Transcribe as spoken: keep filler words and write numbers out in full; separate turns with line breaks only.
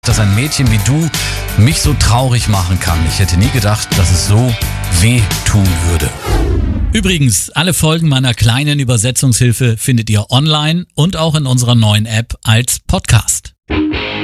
dass ein Mädchen wie du mich so traurig machen kann. Ich hätte nie gedacht, dass es so weh tun würde.
Übrigens, alle Folgen meiner kleinen Übersetzungshilfe findet ihr online und auch in unserer neuen App als Podcast.